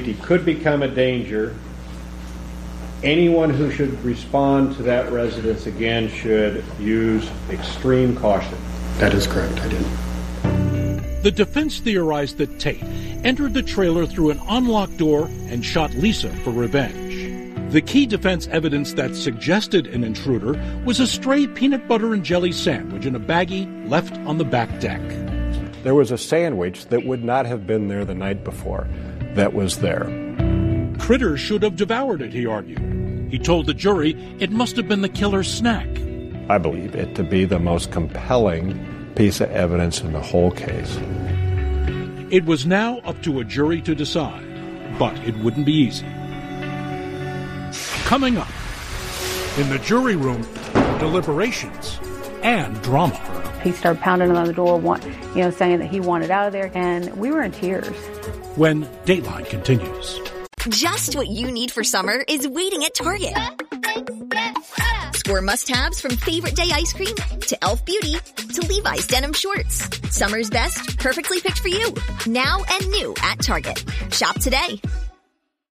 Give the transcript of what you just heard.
safety could become a danger, anyone who should respond to that residence again should use extreme caution. That is correct, I did. The defense theorized that Tate entered the trailer through an unlocked door and shot Lisa for revenge. The key defense evidence that suggested an intruder was a stray peanut butter and jelly sandwich in a baggie left on the back deck. There was a sandwich that would not have been there the night before that was there. Critters should have devoured it, he argued. He told the jury it must have been the killer's snack. I believe it to be the most compelling piece of evidence in the whole case. It was now up to a jury to decide, but it wouldn't be easy. Coming up, in the jury room, deliberations and drama. He started pounding on the door, saying that he wanted out of there, and we were in tears. When Dateline continues. Just what you need for summer is waiting at Target. Score must-haves from Favorite Day ice cream to e.l.f. Beauty to Levi's denim shorts. Summer's best, perfectly picked for you. Now and new at Target. Shop today.